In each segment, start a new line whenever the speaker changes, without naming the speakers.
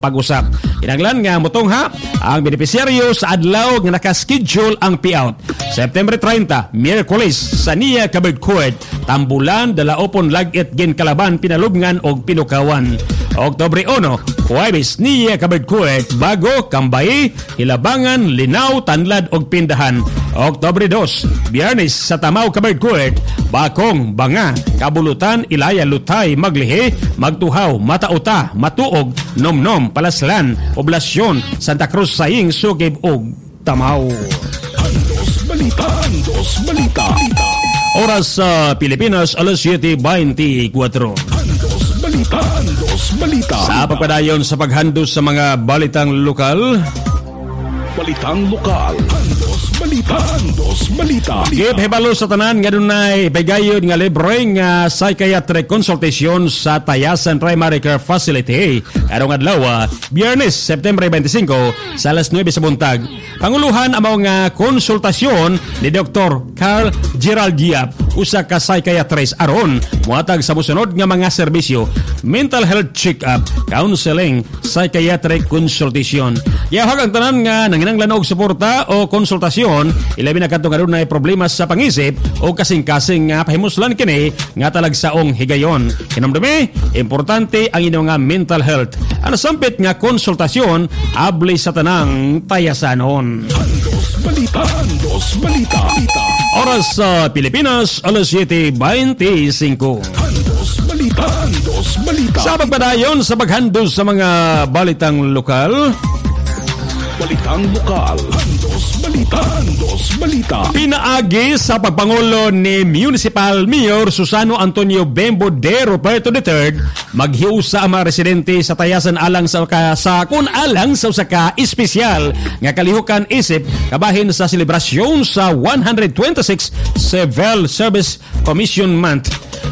pag-usap. Kinahanglan nga motongha ang benepisyaryo sa adlaw nga nakaschedule ang payout. September 30, Miyerkules sa Nia Covered Court, Tambulan, Dalaopon, Lagit, Ginkalaban, Pinalubngan o Pinukawan. Oktubre 1, Huwebes, Nia Covered Court, Bago, Cambay, Hilabangan, Linaw, Tanlad o Pindahan. Oktubre 2, Biyernes sa Tamaw Covered Court, Bakong, Banga, Kabulutan, Ilaya, Lutay, Maglihi, Magtuhaw, Matauta, Matuog, Nomnom, Palaslan, Poblasyon, Santa Cruz, Saying, Sugib ug Tamaw.
Andos Balita, Andos Balita.
Oras sa Pilipinas, alas 7:24.
Andos Balita, Andos Balita.
Sa pagpadayon sa paghandos sa mga balitang lokal,
Balitang lokal. Andos Balita, Andos Balita.
gihibalo sa tanan nga dunay pagayon nga libre nga psychiatric consultation sa Tayasan Primary Care Facility karong adlaw, Biyernes, September 25 sa alas 9 sa buntag. Panguluhan ang mga konsultasyon ni Dr. Carl Gerald Diab, usa ka psychiatrist aron muhatag sa musunod nga mga serbisyo: mental health check-up, counseling, psychiatric consultation. Yahag ang tanan nga nanginanglan og suporta o konsultasyon ilabi na kadto nga dunay problema sa pangisip o kasing-kasing nga pahimuslan kini nga talagsaong higayon. Kinamdumi, importante ang inyong nga mental health. Ang sampit nga konsultasyon abli sa tanang tayasanon.
Andos Balita, Andos Balita.
Oras sa Pilipinas, alas 7:25.
Andos Balita, Andos Balita.
Sa pagpadayon sa paghandos sa mga balitang lokal,
Balitang lokal. Andos Balita, Andos Balita.
pinaagi sa pagpangulo ni Municipal Mayor Susano Antonio Bembo de Roberto III maghiusa ang mga residente sa Tayasan alang sa alang sa usa ka espesyal nga kalihukan isip kabahin sa selebrasyon sa 126 Civil Service Commission Month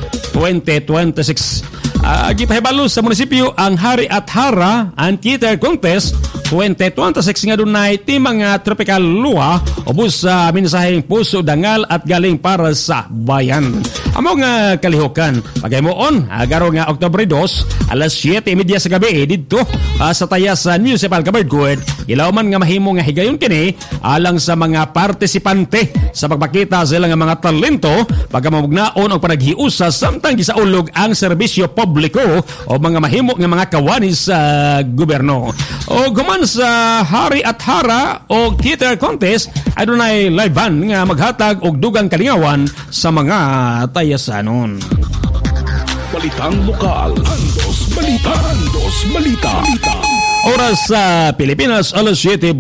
2026. Gipahibalo sa munisipyo ang Hari at Hara ang Theater Contest 2026 nga dunay timang nga tropical luha ubos sa mensaheng puso dangal at galing para sa bayan. Amo nga kalihukan pagaymoon agaro nga Oktubre 2 alas 7:30 sa gabi didto sa Tayasan Municipal Covered Court. Ilawman nga mahimo nga higayon kini alang sa mga partisipante sa pagpakita sila nga mga talento pagkamamugnaon og panaghiusa samtang gisaulog ang serbisyo publiko o mga mahimo nga mga kawani sa gobyerno. O guman sa Hari at Hara o Theater Contest adunay live band nga maghatag og dugang kalingawan sa mga tayasanon.
Balitang lokal. Andos Balita, Andos Balita.
Oras sa Pilipinas, alas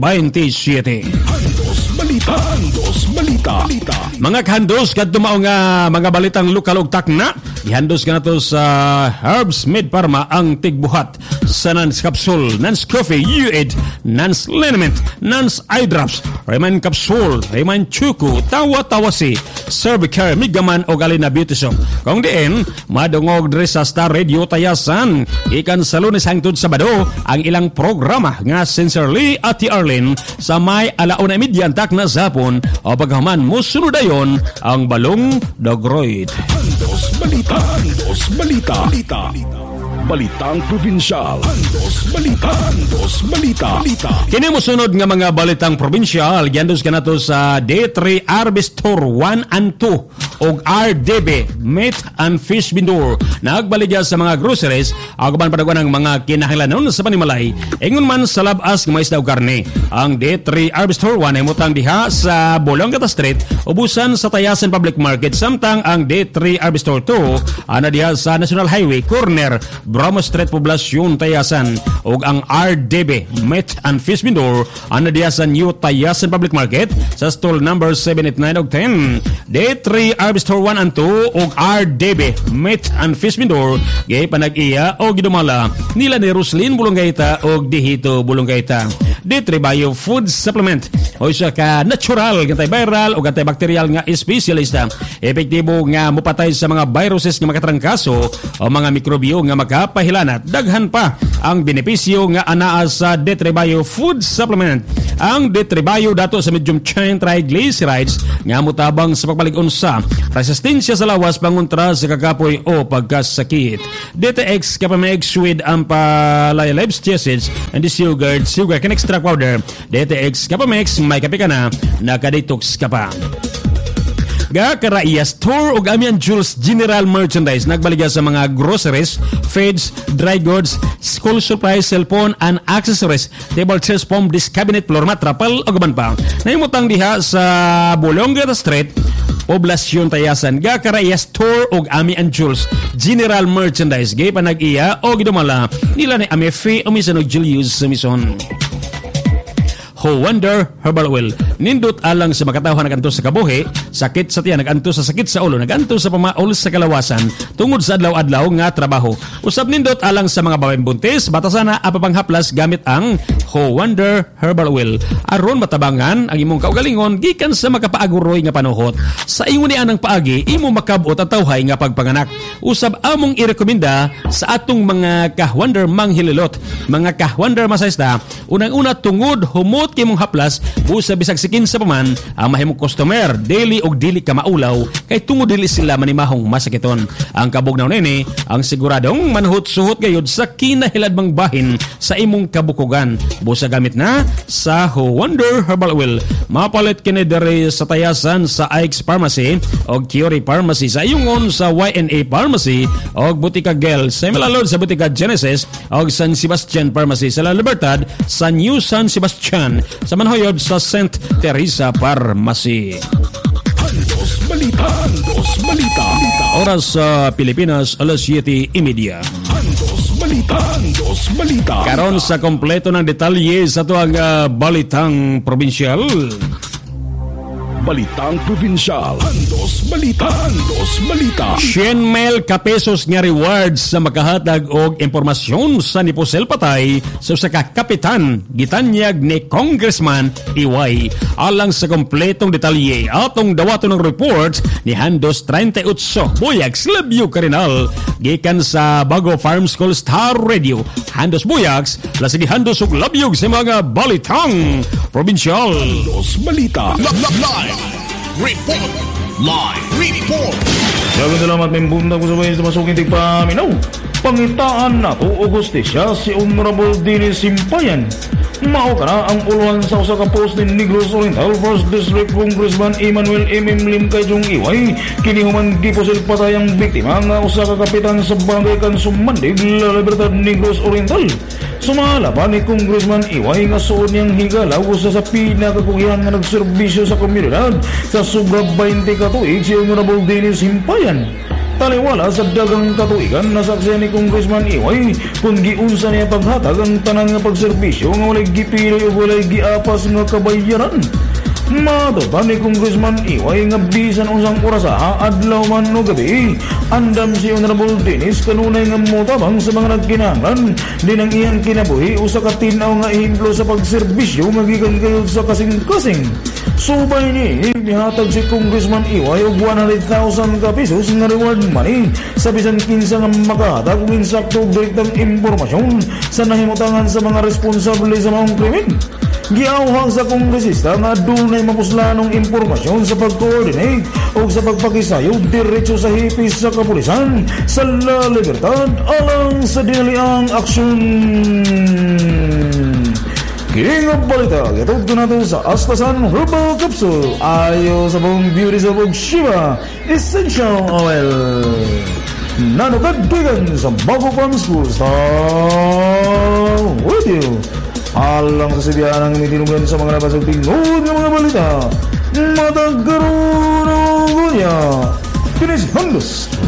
7:27.
Andos Balita, Andos Balita.
Mga kahandos kadto mao nga mga balitang lokal ug takna. Ihandos ka na to sa Herbs Med Pharma ang tigbuhat sa Nans Capsule, Nans Coffee, U8, Nans Liniment, Nans Eye Drops, Rayman Capsule, Rayman Chuku, Tawa-Tawasi, Cervicare, Migaman o Galina Beauty Soap. Kung diin, madungog diri sa Star Radio Tayasan. Ikan sa Lunes hangtod Sabado ang ilang programa nga Sincerely Ati Arlene sa may 1:30 takna sapon o paghaman musunod dayon ang Balong Dagroid.
Andos Balita, Andos Balita. Balitang probinsyal. Andos Balita, Andos Balita.
Kini mosunod nga mga balitang probinsyal giandos kanato sa D3 Arbistor 1 and 2 og RDB Meat and Fish Vendor. Nagbaligya sa mga groceries aguban padaguan ang mga kinahanglanon sa panimalay ingon man sa labas nga mais daw karne. Ang D3 Arbistor 1 ay mutang diha sa Bolongata Street ubusan sa Tayasan Public Market samtang ang D3 Arbistor 2 ana diha sa National Highway corner Bramo Street, Poblasyon, Tayasan. O ang RDB Meat and Fish Vendor ana diya sa New Tayasan Public Market sa stall number 789 og 10. D3 Arbistor 1 and 2 o RDB Meat and Fish Vendor gay panag-iya o gidumala nila ni Roslyn Bulonggaita o Dihito Bulonggaita. D3 Bio Food Supplement o isa ka natural, antiviral o antibacterial nga espesyalista. Epektibo nga mupatay sa mga viruses nga makatrangkaso o mga mikrobyo nga makapahilanat. Daghan pa ang benepisyo nga anaa sa Detribio food supplement. Ang Detribio dato sa medium chain triglycerides nga mutabang sa pagpalig-on sa resistensya sa lawas pangontra sa kakapoy o pagkasakit. DTX Capamex with ampalaya-leibstiacids and sugar cane extract powder. DTX Capamex may kape ka na, nakadetox ka pa. Karaiya store og Amian Jules General Merchandise nagbaligya sa mga groceries, feeds, dry goods, school supplies, cellphone and accessories, table chairs, foam, disc cabinet, floor mat, trapal ug uban pa. Nahimutang diha sa Bolonga Street, Poblasyon Tayasan. Karaiya store og Amian Jules General Merchandise gay panag-iya o gidumala nila ni Amefi o misan og Julius Sumison. Wonder Herbal Oil. Nindot alang sa makatawhan naganto sa kabuhi, sakit sa tiyan, naganto sa sakit sa ulo, naganto sa pamaol sa kalawasan, tungod sa adlaw-adlaw nga trabaho. Usab nindot alang sa mga babaeng buntis, batasana apapanghaplas gamit ang Wonder Herbal Oil. Aron matabangan ang imong kaugalingon gikan sa makapaaguroy nga panuhot. Sa ingon ni anang paagi, imo makabot at tawhay nga pagpanganak. Usab among irekomenda sa atong mga ka-Wonder manghililot, mga ka-Wonder masaysta, unang-una tungod humot kimong haplas busa bisag sikin sa paman ang mahimong customer daily og dili ka maulaw kay tungod dili sila manimahong masakiton. Ang kabugnaw nini ang siguradong manhut-suhot gayud sa kinahiladbang bahin sa imong kabukugan busa gamit na sa Wonder Herbal Oil. Mapalit kini diri sa Tayasan sa Ike's Pharmacy og Curie Pharmacy sa Ayungon sa YNA Pharmacy og Butika Gel sa Milalod sa Butika Genesis og San Sebastian Pharmacy sa La Libertad sa New San Sebastian sa Manhoyod sa St. Teresa Pharmacy.
Handos Balita. Handos Balita.
Oras sa Pilipinas, alas 7:30.
Handos Balita. Handos Balita.
Karon sa kompleto ng detalye sa tuwang balitang probinsyal.
Balitang Probinsyal. Handos Balita. Handos Balita.
100,000 ka pesos nga rewards sa makahatag og impormasyon sa Nipusel Patay sa usa ka kapitan gitanyag ni Congressman Iway. Alang sa kompletong detalye atong dawaton ng report ni Handos 38 Buyag Slabyo Karinal gikan sa Bago Farm School Star Radio. Handos Buyags, lasigi Handos ug labyog sa mga balitang probinsyal.
Handos Balita.
Report. Live report.
Dagang salamat may bunda ko sa bayan sa masuking tigpaminaw. Pangitaan na to o gustisya si Honorable Dennis Simpayan. Mao ka na ang uluhan sa usa ka post ni Negros Oriental 1st District Congressman Emmanuel M.M. Lim Kayjong Iway. Kini human gipusil patay ang biktima nga usa ka kapitan sa Barangay Kansumandig, La Libertad, Negros Oriental. Sumala pa ni Congressman Iway nga suod niyang higalaw sa pinakakugihan nga nagserbisyo sa komunidad sa sobra 20 katuig si Honorable Dennis Simpayan. Taliwala sa dagang katuigan na saksiyan ni Congressman Iway kung giunsa niya paghatag ang tanan nga pagserbisyo nga walay gipili o walay giapas nga kabayaran. Matupan ni Congressman Iway nga bisan unsang oras adlaw man o gabi, andam si Honorable Dennis kanunay nga motabang sa mga nagkinahanglan din ang iyang kinabuhi usa ka tinaw nga ehemplo sa pagserbisyo nga gikan kayod sa kasing-kasing. Subay ni nihatag si Congressman Iway og 100,000 ka pesos nga reward money sa bisan kinsa nga makahatag og insakto direktang impormasyon sa nahimutangan sa mga responsable sa mga krimen. Giauhang sa kongresista nga dunay mapuslanong impormasyon sa pag-coordinate o sa pagpakisayo diretso sa hipis sa kapulisan sa La Libertad alang sa dinaliang aksyon. King of Balita, gatod ko natin sa Astasan Herbal Capsule ayo sa buong beauty sa buong Shiva Essential Oil. Nanukadbigan sa Bago Farm School Star Radio. Alang sa sibiyan ang mitinungan sa mga nabasag tingod ng mga balita. Matagkaroon niya. Finish Handos